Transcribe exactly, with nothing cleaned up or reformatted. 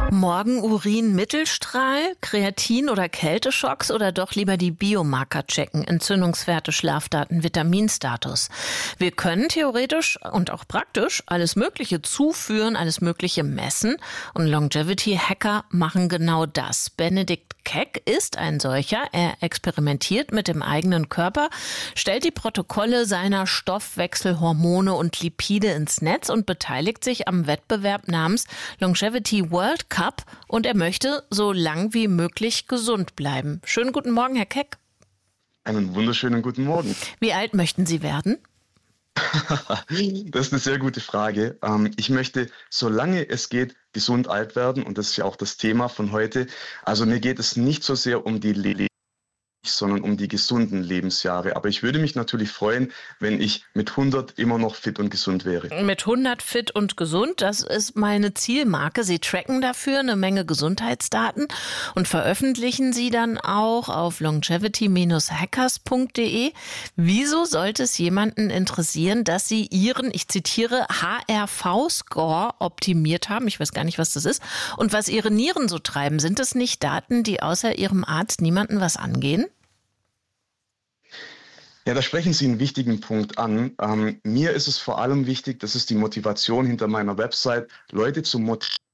Morgen Urin-Mittelstrahl, Kreatin- oder Kälteschocks oder doch lieber die Biomarker checken, Entzündungswerte, Schlafdaten, Vitaminstatus. Wir können theoretisch und auch praktisch alles Mögliche zuführen, alles Mögliche messen und Longevity-Hacker machen genau das. Benedikt Keck ist ein solcher. Er experimentiert mit dem eigenen Körper, stellt die Protokolle seiner Stoffwechselhormone und Lipide ins Netz und beteiligt sich am Wettbewerb namens Longevity World Cup und er möchte so lang wie möglich gesund bleiben. Schönen guten Morgen, Herr Keck. Einen wunderschönen guten Morgen. Wie alt möchten Sie werden? Das ist eine sehr gute Frage. Ich möchte, solange es geht, gesund alt werden und das ist ja auch das Thema von heute. Also mir geht es nicht so sehr um die Le- sondern um die gesunden Lebensjahre. Aber ich würde mich natürlich freuen, wenn ich mit hundert immer noch fit und gesund wäre. Mit hundert fit und gesund, das ist meine Zielmarke. Sie tracken dafür eine Menge Gesundheitsdaten und veröffentlichen sie dann auch auf longevity Bindestrich hackers Punkt de. Wieso sollte es jemanden interessieren, dass Sie Ihren, ich zitiere, H R V-Score optimiert haben? Ich weiß gar nicht, was das ist. Und was Ihre Nieren so treiben. Sind das nicht Daten, die außer Ihrem Arzt niemanden was angehen? Ja, da sprechen Sie einen wichtigen Punkt an. Ähm, mir ist es vor allem wichtig, das ist die Motivation hinter meiner Website, Leute zu motivieren,